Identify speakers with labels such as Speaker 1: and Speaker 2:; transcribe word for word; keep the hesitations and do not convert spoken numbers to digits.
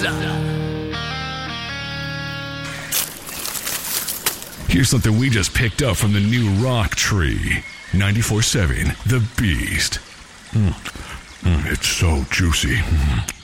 Speaker 1: Here's something we just picked up from the new rock tree. ninety-four point seven, The Beast. Mm. Mm, it's so juicy. Mm.